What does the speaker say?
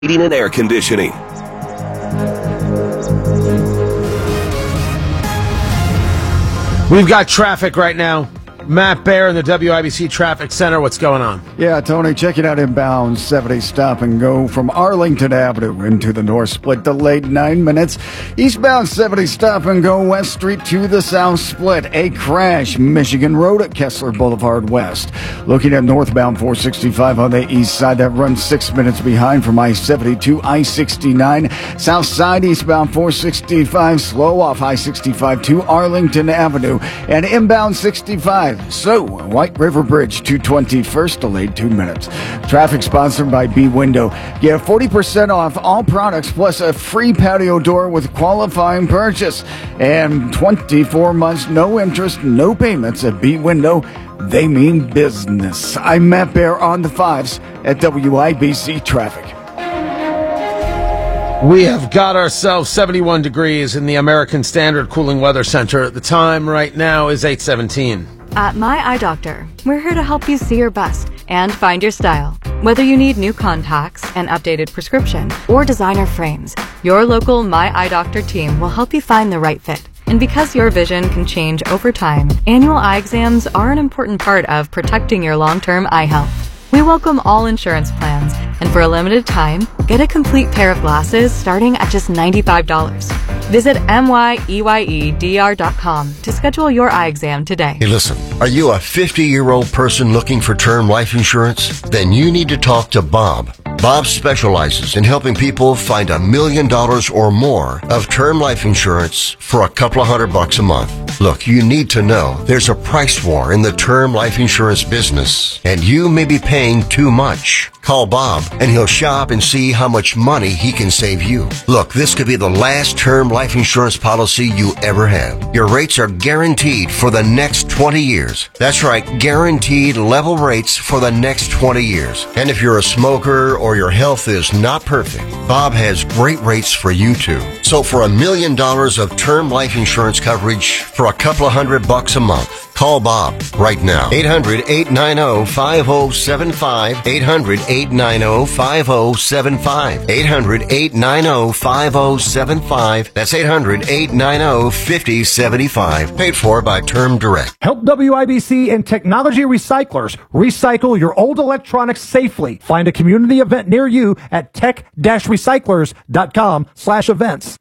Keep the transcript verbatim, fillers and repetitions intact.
Heating and air conditioning. We've got traffic right now. Matt Baer in the W I B C Traffic Center. What's going on? Yeah, Tony, check it out inbound. seventy stop and go from Arlington Avenue into the North Split. Delayed nine minutes. Eastbound seventy stop and go West Street to the South Split. A crash. Michigan Road at Kessler Boulevard West. Looking at northbound four sixty-five on the east side. That runs six minutes behind from I seventy-two, I sixty-nine. South side eastbound four sixty-five. Slow off I sixty-five to Arlington Avenue. And inbound sixty-five. So, White River Bridge to twenty-first, delayed two minutes. Traffic sponsored by B Window. Get forty percent off all products plus a free patio door with qualifying purchase. And twenty-four months, no interest, no payments at B Window. They mean business. I'm Matt Baer on the fives at W I B C Traffic. We have got ourselves seventy-one degrees in the American Standard Cooling Weather Center. The time right now is eight seventeen. At My Eye Doctor, we're here to help you see your best and find your style. Whether you need new contacts, an updated prescription, or designer frames, your local My Eye Doctor team will help you find the right fit. And because your vision can change over time, annual eye exams are an important part of protecting your long-term eye health. We welcome all insurance plans, and for a limited time, get a complete pair of glasses starting at just ninety-five dollars. Visit M Y E Y E D R dot com to schedule your eye exam today. Hey, listen, are you a fifty-year-old person looking for term life insurance? Then you need to talk to Bob. Bob specializes in helping people find a million dollars or more of term life insurance for a couple of hundred bucks a month. Look, you need to know there's a price war in the term life insurance business, and you may be paying too much. Call Bob, and he'll shop and see how much money he can save you. Look, this could be the last term life insurance policy you ever have. Your rates are guaranteed for the next twenty years. That's right, guaranteed level rates for the next twenty years. And if you're a smoker or your health is not perfect, Bob has great rates for you too. So for a million dollars of term life insurance coverage for a couple of hundred bucks a month, call Bob right now. eight hundred, eight nine zero, five zero seven five. eight hundred, eight nine zero, five zero seven five. eight hundred, eight nine zero, five zero seven five. That's eight hundred, eight nine zero, five zero seven five. Paid for by Term Direct. Help W I B C and Technology Recyclers recycle your old electronics safely. Find a community event near you at tech dash recyclers dot com slash events.